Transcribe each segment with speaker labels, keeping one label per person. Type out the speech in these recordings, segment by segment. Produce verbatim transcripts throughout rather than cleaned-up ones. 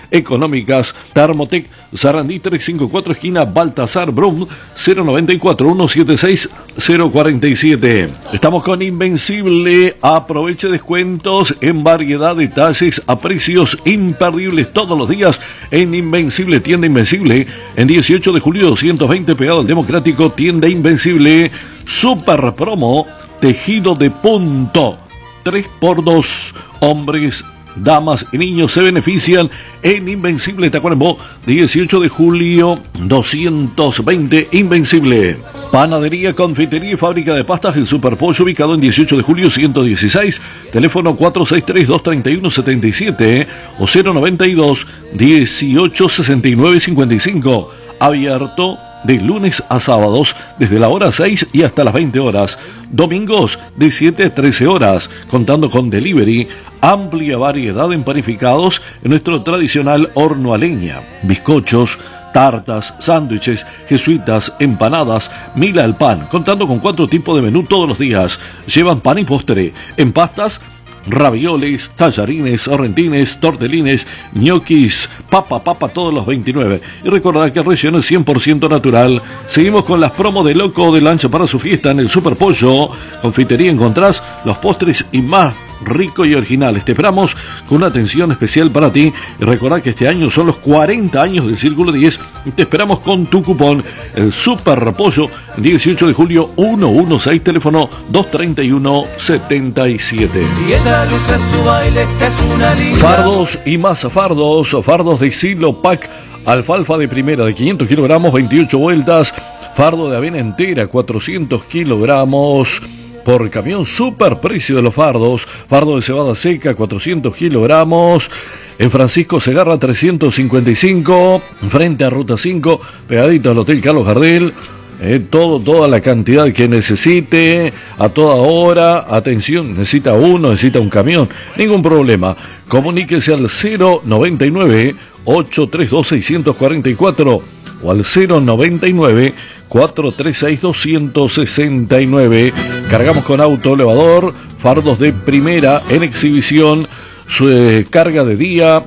Speaker 1: económicas. Thermotec, Sarandí trescientos cincuenta y cuatro, esquina Baltasar Brum, cero noventa y cuatro, ciento setenta y seis, cero cuarenta y siete. Estamos con Invencible. Aproveche descuentos en variedad de talles a precios imperdibles todos los días en Invencible. Tienda Invencible en dieciocho de julio doscientos veinte, pegado al Democrático. Tienda Invencible. Super promo, tejido de punto, tres por dos. Hombres, damas y niños se benefician en Invencible Tacuarembó, dieciocho de julio doscientos veinte. Invencible. Panadería, confitería y fábrica de pastas El Superpollo, ubicado en dieciocho de julio ciento dieciséis, teléfono cuatro seis tres, dos tres uno, siete siete o cero noventa y dos, dieciocho sesenta y nueve cincuenta y cinco. Abierto de lunes a sábados desde la hora seis y hasta las veinte horas. Domingos de siete a trece horas, contando con delivery. Amplia variedad de empanificados en nuestro tradicional horno a leña. Bizcochos, tartas, sándwiches, jesuitas, empanadas, mila al pan, contando con cuatro tipos de menú todos los días. Llevan pan y postre. En pastas, ravioles, tallarines, sorrentines, tortelines, ñoquis, papa, papa todos los veintinueve. Y recordad que el relleno es cien por ciento natural. Seguimos con las promos de Loco de Lancha para su fiesta en el Superpollo. Confitería encontrás los postres y más rico y originales. Te esperamos con una atención especial para ti. Y recordad que este año son los cuarenta años del Círculo diez. Y te esperamos con tu cupón. El Superpollo, dieciocho de julio, ciento dieciséis, teléfono dos treinta y uno, setenta y siete.
Speaker 2: Y ella luce su baile, que es una linda.
Speaker 1: Fardos y más fardos. Fardos de Silo Pack. Alfalfa de primera de quinientos kilogramos, veintiocho vueltas. Fardo de avena entera, cuatrocientos kilogramos. Por camión, super precio de los fardos. Fardo de cebada seca, cuatrocientos kilogramos. En Francisco Segarra, trescientos cincuenta y cinco. Frente a Ruta cinco, pegadito al Hotel Carlos Gardel. Eh, todo, toda la cantidad que necesite, a toda hora. Atención, necesita uno, necesita un camión. Ningún problema. Comuníquese al cero noventa y nueve, ochocientos treinta y dos, seiscientos cuarenta y cuatro o al cero noventa y nueve, cuatrocientos treinta y seis, doscientos sesenta y nueve. Cargamos con auto elevador, fardos de primera en exhibición, su eh, carga de día,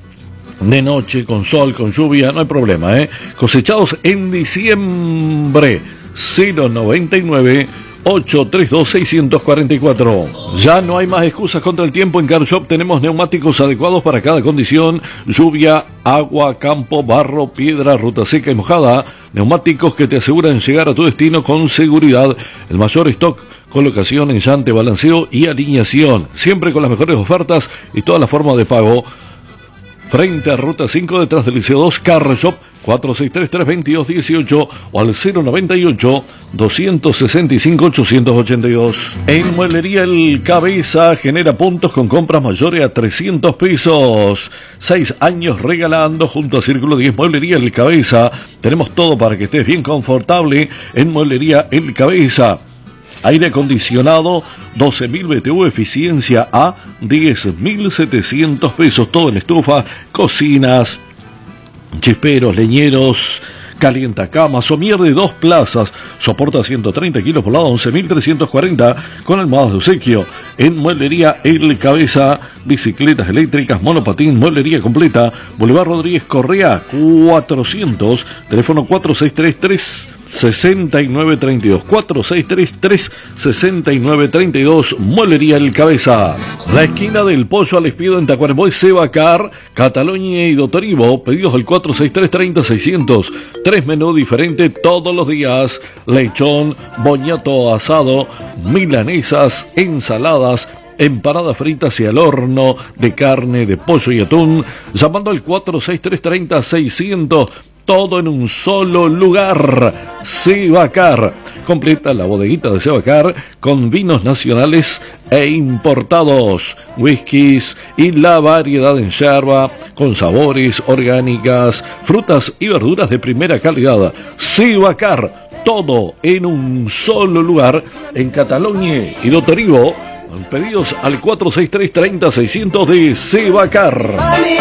Speaker 1: de noche, con sol, con lluvia, no hay problema, ¿eh? Cosechados en diciembre, cero noventa y nueve, ochocientos treinta y dos, seiscientos cuarenta y cuatro. Ya no hay más excusas contra el tiempo. En Car Shop tenemos neumáticos adecuados para cada condición: lluvia, agua, campo, barro, piedra, ruta seca y mojada. Neumáticos que te aseguran llegar a tu destino con seguridad. El mayor stock, colocación, enllante, balanceo y alineación. Siempre con las mejores ofertas y todas las formas de pago. Frente a Ruta cinco, detrás del Liceo dos, Car Shop, cuatro seis tres, tres dos dos, uno ocho o al cero noventa y ocho, doscientos sesenta y cinco, ochocientos ochenta y dos. En Mueblería El Cabeza genera puntos con compras mayores a trescientos pesos. Seis años regalando junto a Círculo diez. Mueblería El Cabeza. Tenemos todo para que estés bien confortable en Mueblería El Cabeza. Aire acondicionado, doce mil B T U, eficiencia A, diez mil setecientos pesos. Todo en estufa, cocinas, chisperos, leñeros, calientacamas, somier de dos plazas, soporta ciento treinta kilos por lado, once mil trescientos cuarenta con almohadas de obsequio. En Mueblería El Cabeza, bicicletas eléctricas, monopatín, mueblería completa, Boulevard Rodríguez Correa cuatrocientos, teléfono cuatro seis tres tres, seis nueve tres dos, cuatro seis tres tres, seis nueve tres dos. Mueblería El Cabeza. La esquina del Pollo al Espiedo en Tacuarembó y Sebacar, Cataluña y Dotoribo. Pedidos al cuatro seis tres, treinta, seiscientos. Tres menús diferentes todos los días: lechón, boñato asado, milanesas, ensaladas, empanadas fritas y al horno de carne, de pollo y atún. Llamando al cuatro seis tres, treinta, seiscientos. Todo en un solo lugar. Sebacar. Completa la bodeguita de Sebacar con vinos nacionales e importados, whiskies y la variedad en yerba, con sabores, orgánicas, frutas y verduras de primera calidad. Sebacar. Todo en un solo lugar en Cataluña y Dotoribo. Pedidos al cuatro seis tres, treinta, seiscientos de Sebacar.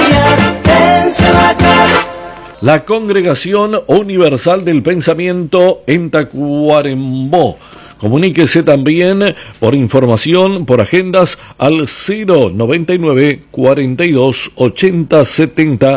Speaker 1: Familia en Sebacar. La Congregación Universal del Pensamiento en Tacuarembó. Comuníquese también por información, por agendas al cero noventa y nueve, cuarenta y dos, ochenta, setenta